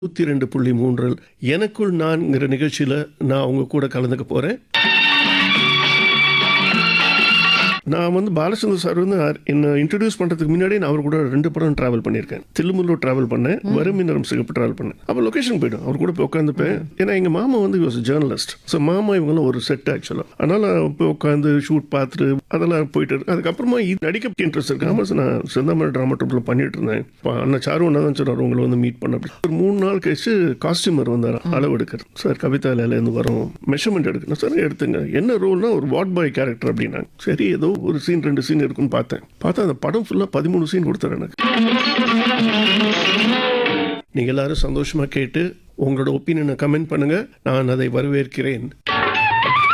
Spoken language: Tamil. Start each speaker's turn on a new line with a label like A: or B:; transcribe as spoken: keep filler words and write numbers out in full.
A: நூற்றி ரெண்டு புள்ளி மூன்றில் எனக்குள் நான்ங்கிற நிகழ்ச்சியில் நான் அவங்க கூட கலந்துக்க போகிறேன். நான் வந்து பாலச்சந்தர் சார் வந்து என்னை இன்ட்ரடியூஸ் பண்ணுறதுக்கு முன்னாடி நான் அவர் கூட ரெண்டு படம் ட்ராவல் பண்ணியிருக்கேன். தில்லுமுல்லூர் ட்ராவல் பண்ணேன், வறுமினரும் சிகப்பு ட்ராவல் பண்ணேன். அப்போ லொக்கேஷன் போய்டும், அவர் கூட போய் உட்காந்துப்பேன். ஏன்னா எங்கள் மாமா வந்து வாஸ் ஜேர்னலிஸ்ட். ஸோ மாமா இவங்களும் ஒரு செட் ஆக்சுவலாக. அதனால் போய் உட்காந்து ஷூட் பார்த்துட்டு அதெல்லாம் போயிட்டு இருக்கு. அதுக்கப்புறமா இது நடிக்க இன்ட்ரெஸ்ட் இருக்கு. ஆமாம் சார், நான் செந்தாமரை ட்ராமா ட்ரூப்பில் பண்ணிட்டு இருந்தேன். இப்போ அண்ணன் சாரு ஒன்றா தான் சொன்னார் உங்களை வந்து மீட் பண்ண. ஒரு மூணு நாள் கழிச்சு காஸ்டியூமர் வந்தார் அளவு எடுக்கிறது. சார் கவிதா இலேருந்து வரும் மெஷர்மெண்ட் எடுக்கணும் சார், எடுத்துங்க. என்ன ரோல்னா ஒரு வார்ட் பாய் கேரக்டர் அப்படின்னாங்க. சரி ஏதோ ஒரு சீன் ரெண்டு சீன் இருக்குன்னு பார்த்தேன். பார்த்தா அந்த படம் ஃபுல்லாக பதிமூணு சீன் கொடுத்தாரு எனக்கு. நீங்கள் எல்லாரும் சந்தோஷமாக கேட்டு உங்களோட ஒப்பீனியனை கமெண்ட் பண்ணுங்க, நான் அதை வரவேற்கிறேன்.